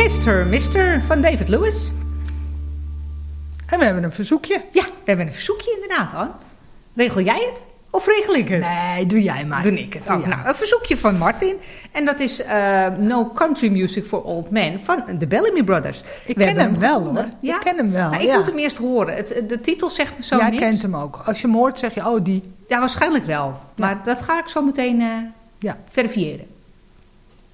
Mr. Mister van David Lewis. En we hebben een verzoekje. Ja, we hebben een verzoekje inderdaad, Ann. Regel jij het? Of regel ik het? Nee, doe jij maar. Doe ik het. Oh, nou, een verzoekje van Martin. En dat is No Country Music for Old Men van de Bellamy Brothers. Ik ken hem wel, hoor. Ja? Ik ken hem wel, Nou, ik moet hem eerst horen. De titel zegt me zo niks. Jij kent hem ook. Als je hem hoort, zeg je, oh, die. Ja, waarschijnlijk wel. Maar dat ga ik zo meteen verifiëren.